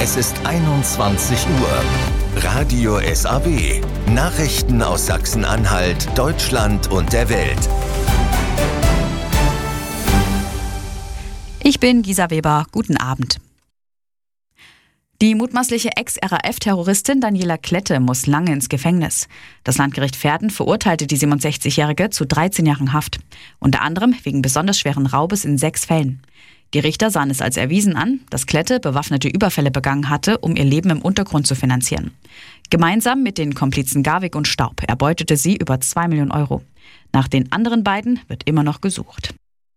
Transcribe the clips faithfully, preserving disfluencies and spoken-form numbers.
Es ist einundzwanzig Uhr. Radio S A W. Nachrichten aus Sachsen-Anhalt, Deutschland und der Welt. Ich bin Gisa Weber. Guten Abend. Die mutmaßliche Ex-R A F-Terroristin Daniela Klette muss lange ins Gefängnis. Das Landgericht Verden verurteilte die siebenundsechzigjährige zu dreizehn Jahren Haft. Unter anderem wegen besonders schweren Raubes in sechs Fällen. Die Richter sahen es als erwiesen an, dass Klette bewaffnete Überfälle begangen hatte, um ihr Leben im Untergrund zu finanzieren. Gemeinsam mit den Komplizen Garwig und Staub erbeutete sie über zwei Millionen Euro. Nach den anderen beiden wird immer noch gesucht.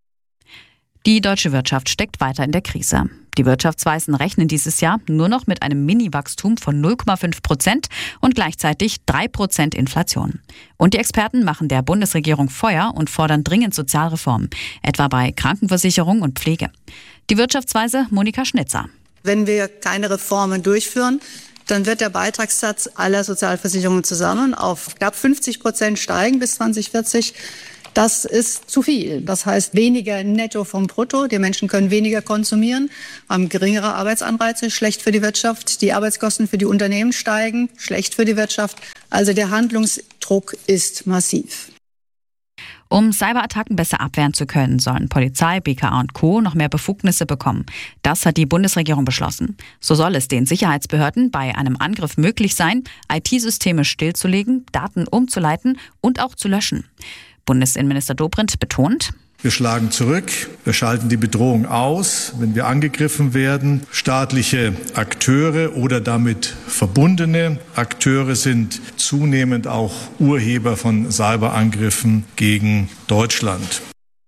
Die deutsche Wirtschaft steckt weiter in der Krise. Die Wirtschaftsweisen rechnen dieses Jahr nur noch mit einem Mini-Wachstum von null Komma fünf Prozent und gleichzeitig drei Prozent Inflation. Und die Experten machen der Bundesregierung Feuer und fordern dringend Sozialreformen, etwa bei Krankenversicherung und Pflege. Die Wirtschaftsweise Monika Schnitzer. Wenn wir keine Reformen durchführen, dann wird der Beitragssatz aller Sozialversicherungen zusammen auf knapp fünfzig Prozent steigen bis zwanzig vierzig. Das ist zu viel. Das heißt weniger Netto vom Brutto. Die Menschen können weniger konsumieren, haben geringere Arbeitsanreize, schlecht für die Wirtschaft. Die Arbeitskosten für die Unternehmen steigen, schlecht für die Wirtschaft. Also der Handlungsdruck ist massiv. Um Cyberattacken besser abwehren zu können, sollen Polizei, B K A und Co. noch mehr Befugnisse bekommen. Das hat die Bundesregierung beschlossen. So soll es den Sicherheitsbehörden bei einem Angriff möglich sein, I T-Systeme stillzulegen, Daten umzuleiten und auch zu löschen. Bundesinnenminister Dobrindt betont: Wir schlagen zurück, wir schalten die Bedrohung aus, wenn wir angegriffen werden. Staatliche Akteure oder damit verbundene Akteure sind zunehmend auch Urheber von Cyberangriffen gegen Deutschland.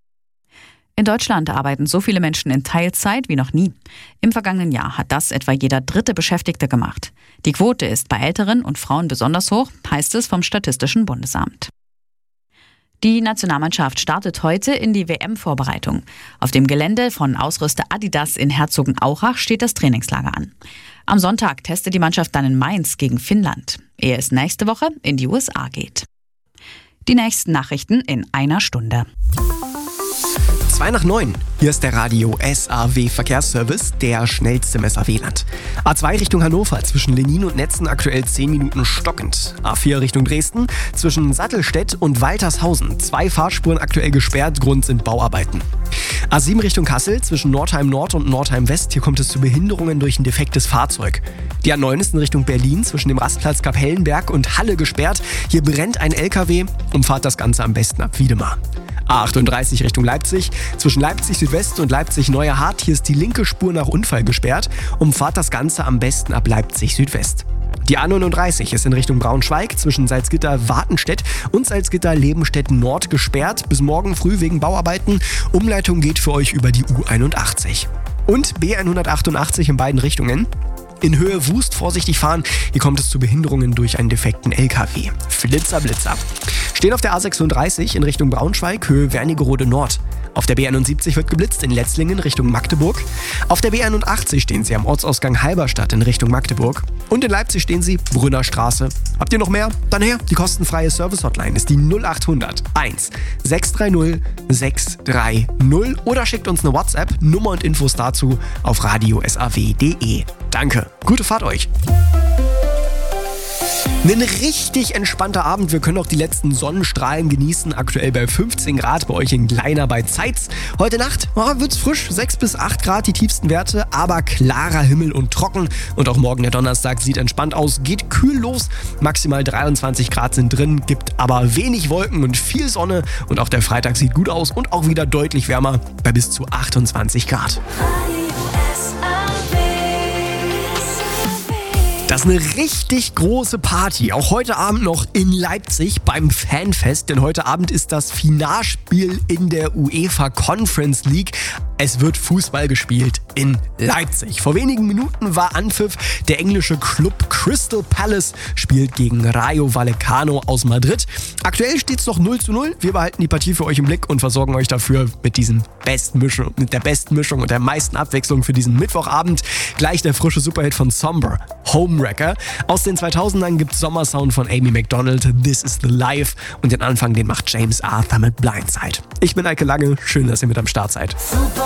In Deutschland arbeiten so viele Menschen in Teilzeit wie noch nie. Im vergangenen Jahr hat das etwa jeder dritte Beschäftigte gemacht. Die Quote ist bei Älteren und Frauen besonders hoch, heißt es vom Statistischen Bundesamt. Die Nationalmannschaft startet heute in die W M-Vorbereitung. Auf dem Gelände von Ausrüster Adidas in Herzogenaurach steht das Trainingslager an. Am Sonntag testet die Mannschaft dann in Mainz gegen Finnland, ehe es nächste Woche in die U S A geht. Die nächsten Nachrichten in einer Stunde. zwei nach neun. Hier ist der Radio S A W Verkehrsservice, der schnellste im S A W-Land. A zwei Richtung Hannover zwischen Lenin und Netzen aktuell zehn Minuten stockend. A vier Richtung Dresden zwischen Sattelstedt und Waltershausen. Zwei Fahrspuren aktuell gesperrt, Grund sind Bauarbeiten. A sieben Richtung Kassel zwischen Nordheim Nord und Nordheim West. Hier kommt es zu Behinderungen durch ein defektes Fahrzeug. Die A neun ist in Richtung Berlin zwischen dem Rastplatz Kapellenberg und Halle gesperrt. Hier brennt ein L K W. Umfahrt das Ganze am besten ab Wiedemar. A achtunddreißig Richtung Leipzig. Zwischen Leipzig Südwest und Leipzig Neuerhardt. Hier ist die linke Spur nach Unfall gesperrt. Umfahrt das Ganze am besten ab Leipzig Südwest. Die A neununddreißig ist in Richtung Braunschweig zwischen Salzgitter-Wartenstedt und Salzgitter-Lebenstedt-Nord gesperrt. Bis morgen früh wegen Bauarbeiten. Umleitung geht für euch über die U einundachtzig. Und B hundertachtundachtzig in beiden Richtungen. In Höhe Wust vorsichtig fahren, hier kommt es zu Behinderungen durch einen defekten L K W. Flitzer, Blitzer. Stehen auf der A sechsunddreißig in Richtung Braunschweig, Höhe Wernigerode Nord. Auf der B einundsiebzig wird geblitzt in Letzlingen Richtung Magdeburg. Auf der B einundachtzig stehen sie am Ortsausgang Halberstadt in Richtung Magdeburg. Und in Leipzig stehen sie Brünner Straße. Habt ihr noch mehr? Dann her. Die kostenfreie Service-Hotline ist die null achthundert eins sechs drei null sechs drei null oder schickt uns eine WhatsApp, Nummer und Infos dazu auf radio s a w punkt de. Danke. Gute Fahrt euch. Ein richtig entspannter Abend. Wir können auch die letzten Sonnenstrahlen genießen. Aktuell bei fünfzehn Grad bei euch in Gleiner bei Zeitz. Heute Nacht oh, wird's frisch, sechs bis acht Grad die tiefsten Werte, aber klarer Himmel und trocken. Und auch morgen der Donnerstag sieht entspannt aus, geht kühl los. Maximal dreiundzwanzig Grad sind drin, gibt aber wenig Wolken und viel Sonne. Und auch der Freitag sieht gut aus und auch wieder deutlich wärmer bei bis zu achtundzwanzig Grad. Das ist eine richtig große Party, auch heute Abend noch in Leipzig beim Fanfest, denn heute Abend ist das Finalspiel in der UEFA Conference League. Es wird Fußball gespielt in Leipzig. Vor wenigen Minuten war Anpfiff. Der englische Club Crystal Palace spielt gegen Rayo Vallecano aus Madrid. Aktuell steht es noch null zu null. Wir behalten die Partie für euch im Blick und versorgen euch dafür mit, diesen besten Mischung, mit der besten Mischung und der meisten Abwechslung für diesen Mittwochabend. Gleich der frische Superhit von Somber, Homewrecker. Aus den zweitausendern gibt es Sommersound von Amy Macdonald, This is the Life. Und den Anfang, den macht James Arthur mit Blindside. Ich bin Eike Lange, schön, dass ihr mit am Start seid. Super.